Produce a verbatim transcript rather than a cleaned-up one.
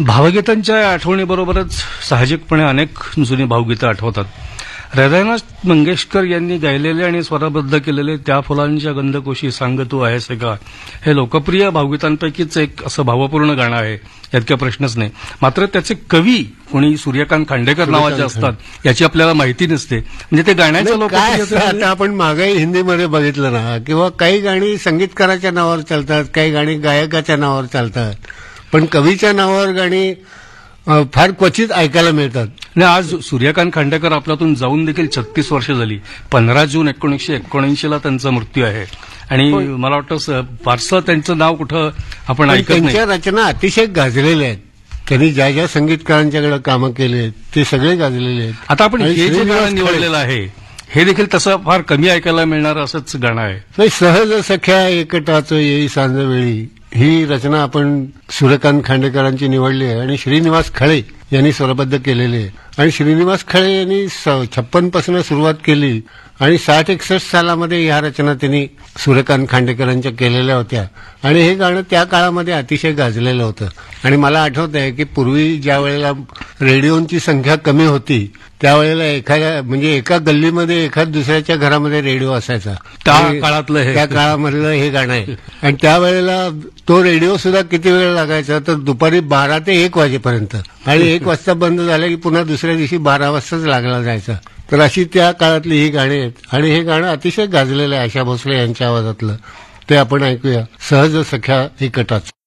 भावगीतांच्या आठवणीबरोबरच साहजिकपणे अनेक जुनी भावगीतं आठवतात. हृदयनाथ मंगेशकर यांनी गायलेले आणि स्वरबद्ध केलेले त्या फुलांच्या गंधकोशी सांग तू आहेस का, हे लोकप्रिय भावगीतांपैकीच एक असं भावपूर्ण गाणं आहे, यात काही प्रश्नच नाही. मात्र त्याचे कवी कोणी सूर्यकांत खांडेकर नावाचे असतात याची आपल्याला माहिती नसते. म्हणजे ते गाण्याच्या लोकांना आता आपण मागेही हिंदीमध्ये बघितलं ना, किंवा काही गाणी संगीतकाराच्या नावावर चालतात, काही गाणी गायकाच्या नावावर चालतात, पण कवीच्या नावावर गाणी फार क्वचित ऐकायला मिळतात. आणि आज सूर्यकांत खांडेकर आपल्यातून जाऊन देखील छत्तीस वर्ष झाली. पंधरा जून एकोणीसशे एकोणऐंशीला त्यांचा मृत्यू आहे आणि मला वाटतं फारसं त्यांचं नाव कुठं आपण ऐकत नाही. त्यांच्या रचना अतिशय गाजलेल्या आहेत. त्यांनी ज्या ज्या संगीतकारांच्याकडे कामं केली आहेत ते सगळे गाजलेले आहेत. आता आपण हे जे गाणं निवडलेलं आहे हे देखील तसं फार कमी ऐकायला मिळणारं असंच गाणं आहे. सहज सख्या एकटाच येई सांजवेळी ही रचना आपण सूर्यकांत खांडेकरांची निवडली आहे आणि श्रीनिवास खळे यांनी स्वरबद्ध केलेली आहे. आणि श्रीनिवास खळे यांनी छप्पन पासून सुरुवात केली आणि साठ एकसष्ट सालामध्ये ह्या रचना त्यांनी सूर्यकांत खांडेकरांच्या केलेल्या होत्या आणि हे गाणं त्या काळामध्ये अतिशय गाजलेलं होतं. आणि मला आठवत आहे की पूर्वी ज्या वेळेला रेडिओंची संख्या कमी होती त्यावेळेला एखाद्या म्हणजे एका गल्लीमध्ये एखाद दुसऱ्याच्या घरामध्ये रेडिओ असायचा. त्या काळातलं हे त्या काळामधलं हे गाणं आहे. आणि त्यावेळेला तो रेडिओ सुद्धा किती वेळ लागायचा तर दुपारी बारा ते एक वाजेपर्यंत, आणि एक वाजता बंद झालं की पुन्हा दुसऱ्या दिवशी बारा वाजताच लागला जायचा. तर अशी त्या काळातली ही गाणी आहेत आणि हे गाणं अतिशय गाजलेलं आहे आशा भोसले यांच्या आवाजातलं. ते आपण ऐकूया, सहज सख्या एकटाच.